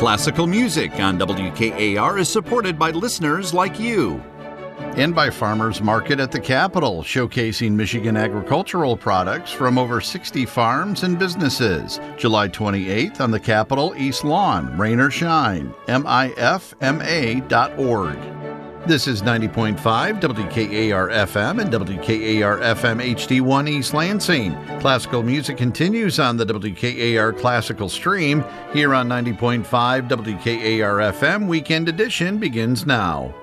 Classical music on WKAR is supported by listeners like you. And by Farmers Market at the Capitol, showcasing Michigan agricultural products from over 60 farms and businesses. July 28th on the Capitol East Lawn, rain or shine, mifma.org. This is 90.5 WKAR-FM and WKAR-FM HD1 East Lansing. Classical music continues on the WKAR Classical Stream. Here on 90.5 WKAR-FM, Weekend Edition begins now.